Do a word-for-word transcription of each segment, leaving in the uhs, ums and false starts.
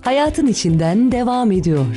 hayatın içinden devam ediyor.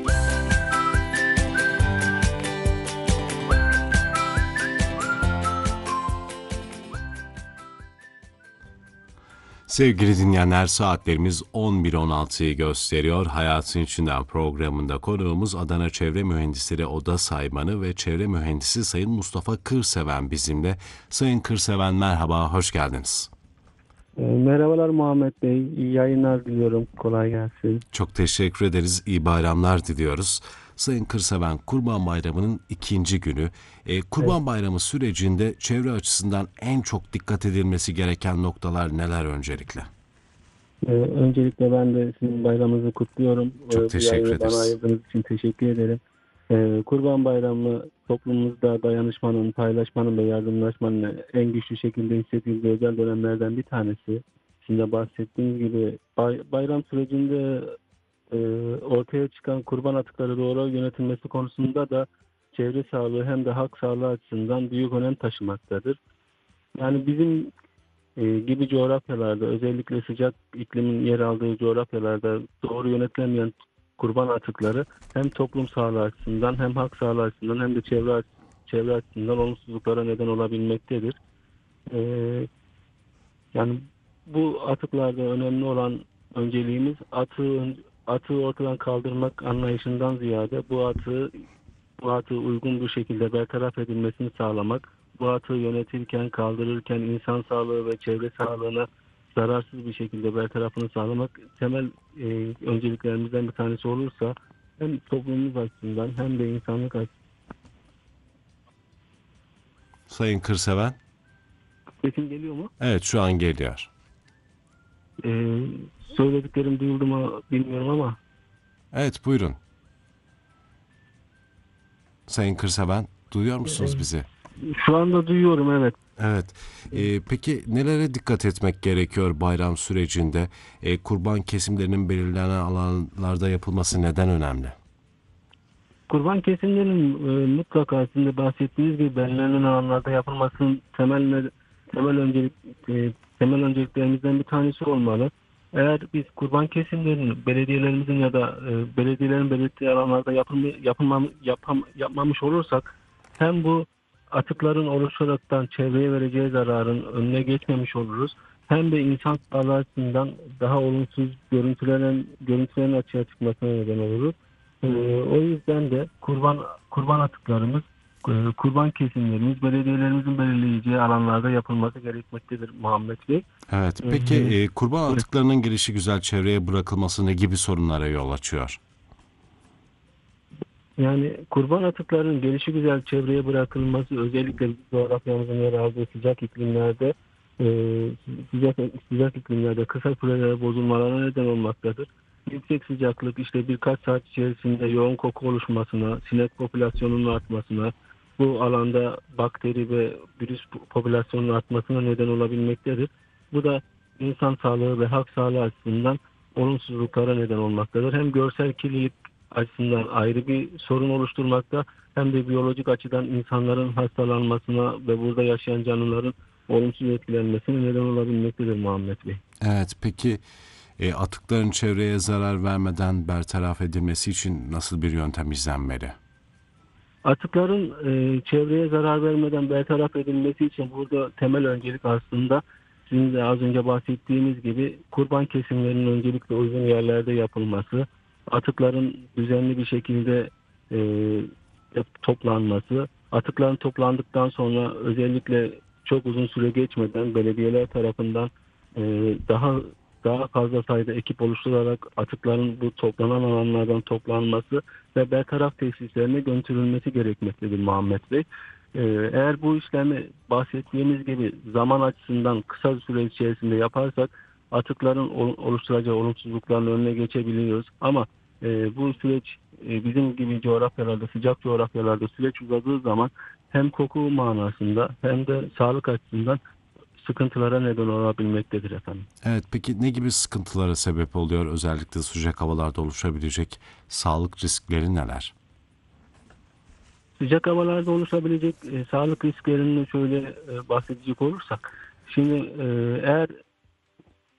Sevgili dinleyenler, saatlerimiz on bir on altıyı gösteriyor. Hayatın İçinden programında konuğumuz Adana Çevre Mühendisleri Oda Saymanı ve Çevre Mühendisi Sayın Mustafa Kırseven bizimle. Sayın Kırseven, merhaba, hoş geldiniz. Merhabalar Muhammed Bey, iyi yayınlar diliyorum, kolay gelsin. Çok teşekkür ederiz, iyi bayramlar diliyoruz. Sayın Kırseven, Kurban Bayramı'nın ikinci günü. E, Kurban evet. Bayramı sürecinde çevre açısından en çok dikkat edilmesi gereken noktalar neler öncelikle? Ee, öncelikle ben de sizin bayramınızı kutluyorum. Çok ee, teşekkür ederiz. Bana ayırdığınız için teşekkür ederim. Ee, Kurban Bayramı toplumumuzda dayanışmanın, paylaşmanın ve yardımlaşmanın en güçlü şekilde hissedildiği özel dönemlerden bir tanesi. Şimdi de bahsettiğiniz gibi bay, bayram sürecinde e, ortaya çıkan kurban atıkları doğru yönetilmesi konusunda da çevre sağlığı hem de halk sağlığı açısından büyük önem taşımaktadır. Yani bizim e, gibi coğrafyalarda, özellikle sıcak iklimin yer aldığı coğrafyalarda doğru yönetilemeyen kurban atıkları hem toplum sağlığı açısından hem halk sağlığı açısından hem de çevre çevre açısından olumsuzluklara neden olabilmektedir. E, yani bu atıklarda önemli olan önceliğimiz atığı atığı ortadan kaldırmak anlayışından ziyade bu atığı bu atığı uygun bir şekilde bertaraf edilmesini sağlamak, bu atığı yönetirken, kaldırırken insan sağlığı ve çevre sağlığına zararsız bir şekilde bertarafını sağlamak temel e, önceliklerimizden bir tanesi olursa hem toplumumuz açısından hem de insanlık açısından. Sayın Kırseven. Sesim geliyor mu? Evet, şu an geliyor. Ee, söylediklerim duyuldu mu bilmiyorum ama. Evet, buyurun. Sayın Kırseven, duyuyor musunuz bizi? Şu anda duyuyorum, evet. Evet. Ee, peki nelere dikkat etmek gerekiyor bayram sürecinde? Ee, kurban kesimlerinin belirlenen alanlarda yapılması neden önemli? Kurban kesimlerinin e, mutlaka sizin de bahsettiğiniz gibi belirlenen alanlarda yapılmasının temel temel öncelik e, temel önceliklerimizden bir tanesi olmalı. Eğer biz kurban kesimlerinin belediyelerimizin ya da e, belediyelerin belirttiği alanlarda yapılma, yapılmam, yapam, yapmamış olursak hem bu atıkların oluşaraktan çevreye vereceği zararın önüne geçmemiş oluruz. Hem de insan sağlığı açısından daha olumsuz görüntülerin görüntülerin açığa çıkmasına neden oluruz. Ee, o yüzden de kurban kurban atıklarımız, e, kurban kesimlerimiz belediyelerimizin belirleyeceği alanlarda yapılması gerekmektedir Muhammed Bey. Evet. Peki e, kurban atıklarının gelişi güzel çevreye bırakılması ne gibi sorunlara yol açıyor? Yani kurban atıklarının gelişi güzel çevreye bırakılması özellikle coğrafyamızın yer aldığı sıcak iklimlerde e, sıcak, sıcak iklimlerde kısa sürelere bozulmalarına neden olmaktadır. Yüksek sıcaklık işte birkaç saat içerisinde yoğun koku oluşmasına, sinek popülasyonunun artmasına, bu alanda bakteri ve virüs popülasyonunun artmasına neden olabilmektedir. Bu da insan sağlığı ve halk sağlığı açısından olumsuzluklara neden olmaktadır. Hem görsel kirlilik açısından ayrı bir sorun oluşturmakta hem de biyolojik açıdan insanların hastalanmasına ve burada yaşayan canlıların olumsuz etkilenmesine neden olabilmektedir Muhammed Bey. Evet, peki e, atıkların çevreye zarar vermeden bertaraf edilmesi için nasıl bir yöntem izlenmeli? Atıkların e, çevreye zarar vermeden bertaraf edilmesi için burada temel öncelik aslında sizin de az önce bahsettiğiniz gibi kurban kesimlerinin öncelikle uygun yerlerde yapılması, atıkların düzenli bir şekilde e, toplanması, atıkların toplandıktan sonra özellikle çok uzun süre geçmeden belediyeler tarafından e, daha daha fazla sayıda ekip oluşturarak atıkların bu toplanan alanlardan toplanması ve bertaraf tesislerine götürülmesi gerekmektedir Muhammed Bey. Ee, eğer bu işlemi bahsettiğimiz gibi zaman açısından kısa süre içerisinde yaparsak atıkların oluşturacağı olumsuzlukların önüne geçebiliyoruz. Ama e, bu süreç e, bizim gibi coğrafyalarda, sıcak coğrafyalarda süreç uzadığı zaman hem koku manasında hem de sağlık açısından sıkıntılara neden olabilmektedir efendim. Evet, peki ne gibi sıkıntılara sebep oluyor? Özellikle sıcak havalarda oluşabilecek sağlık riskleri neler? Sıcak havalarda oluşabilecek e, sağlık risklerini şöyle e, bahsedecek olursak, şimdi e, eğer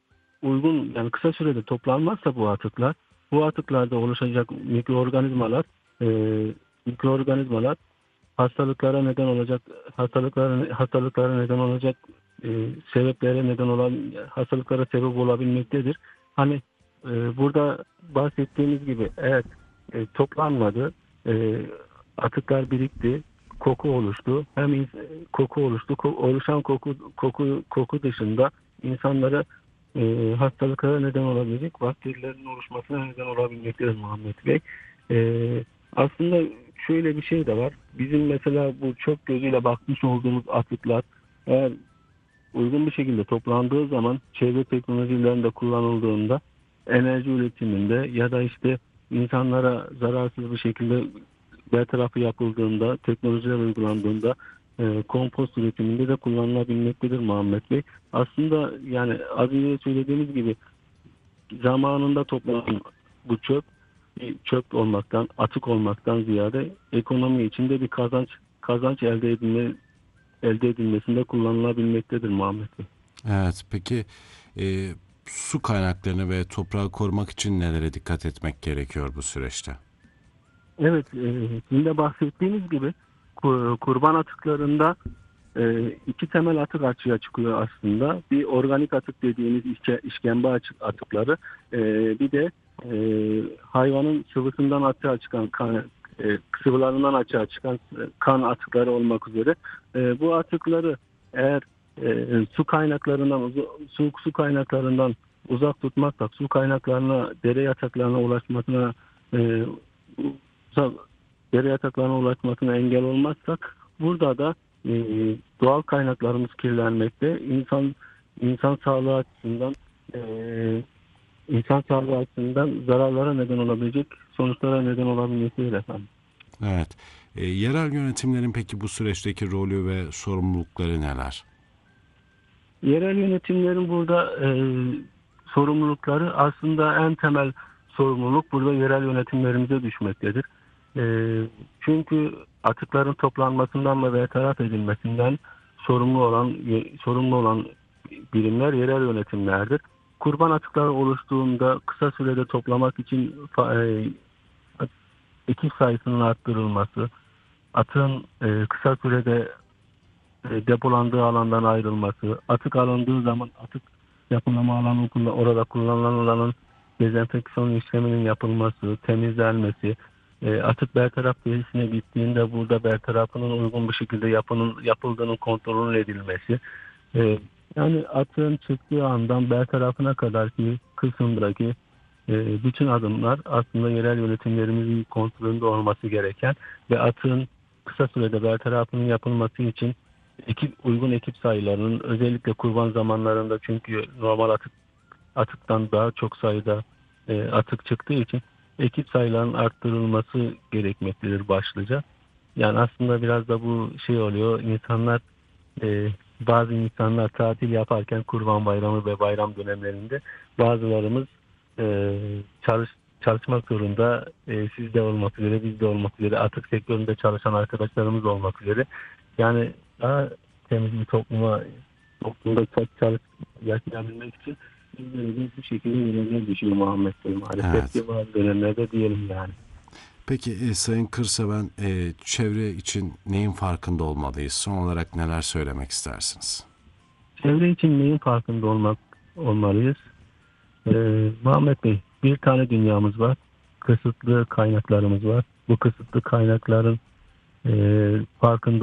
uygun yani kısa sürede toplanmazsa bu atıklar, bu atıklarda oluşacak mikroorganizmalar e, mikroorganizmalar hastalıklara neden olacak hastalıklara hastalıklara neden olacak e, sebeplere neden olan hastalıklara sebep olabilmektedir. Hani e, burada bahsettiğimiz gibi eğer e, toplanmadı, e, atıklar birikti, koku oluştu. Hem ins- koku oluştu. Ko- oluşan koku koku koku dışında insanlara e, hastalıklara neden olabilecek bakterilerin oluşmasına neden olabilmektedir Muhammed Bey. E, aslında şöyle bir şey de var. Bizim mesela bu çöp gözüyle bakmış olduğumuz atıklar eğer uygun bir şekilde toplandığı zaman çevre teknolojilerinde kullanıldığında enerji üretiminde ya da işte insanlara zararsız bir şekilde bertarafı yapıldığında, teknolojiler uygulandığında e, kompost üretiminde de kullanılabilmektedir Muhammed Bey. Aslında yani az önce söylediğimiz gibi zamanında toplanan bu çöp bir çöp olmaktan, atık olmaktan ziyade ekonomi içinde bir kazanç kazanç elde edilme elde edilmesinde kullanılabilmektedir Muhammed Bey. Evet, peki e, su kaynaklarını ve toprağı korumak için nelere dikkat etmek gerekiyor bu süreçte? Evet, e, sizin de bahsettiğiniz gibi ku- kurban atıklarında e, iki temel atık açığa çıkıyor aslında. Bir organik atık dediğimiz işke, işkembe açık atıkları, e, bir de e, hayvanın sıvısından açığa çıkan kan, e, sıvılarından açığa çıkan e, kan atıkları olmak üzere. E, bu atıkları eğer e, su kaynaklarından uza- su su kaynaklarından uzak tutmazsak, su kaynaklarına, dere yataklarına ulaşmasına e, dere yataklarına ulaşmasına engel olmazsak burada da e, doğal kaynaklarımız kirlenmekte. İnsan insan sağlığı açısından e, insan sağlığı açısından zararlara neden olabilecek sonuçlara neden olabilmektedir efendim. Evet, e, yerel yönetimlerin peki bu süreçteki rolü ve sorumlulukları neler? Yerel yönetimlerin burada e, sorumlulukları aslında en temel sorumluluk burada yerel yönetimlerimize düşmektedir. E, çünkü atıkların toplanmasından ve bertaraf edilmesinden sorumlu olan sorumlu olan birimler yerel yönetimlerdir. Kurban atıkları oluştuğunda kısa sürede toplamak için e, ekip sayısının arttırılması, atığın e, kısa sürede e, depolandığı alandan ayrılması, atık alındığı zaman atık yapılama alanı orada kullanılan alanın dezenfeksiyon işleminin yapılması, temizlenmesi, e, atık bertaraf tesisine gittiğinde burada bertarafının uygun bir şekilde yapının, yapıldığının kontrolünün edilmesi, e, yani atığın çıktığı andan bertarafına kadar ki kısımdaki e, bütün adımlar aslında yerel yönetimlerimizin kontrolünde olması gereken ve atığın kısa sürede bertarafının yapılması için ekip uygun ekip sayılarının özellikle kurban zamanlarında çünkü normal atık atıktan daha çok sayıda e, atık çıktığı için ekip sayılarının arttırılması gerekmektedir başlıca. Yani aslında biraz da bu şey oluyor. İnsanlar e, bazı insanlar tatil yaparken Kurban Bayramı ve bayram dönemlerinde bazılarımız e, çalış çalışmak zorunda. E, siz de olmak üzere, biz de olmak üzere, atık sektöründe çalışan arkadaşlarımız olmak üzere. Yani daha temiz bir topluma toplumda çalış yaşayabilmek için bizlere de bu şekilde görevler düşüyor Muhammed Bey maalesef Evet. ki bazı dönemlerde diyelim yani. Peki e, Sayın Kırseven, e, çevre için neyin farkında olmalıyız? Son olarak neler söylemek istersiniz? Çevre için neyin farkında olmak olmalıyız? Ee, Muhammed Bey, bir tane dünyamız var. Kısıtlı kaynaklarımız var. Bu kısıtlı kaynakların e, farkında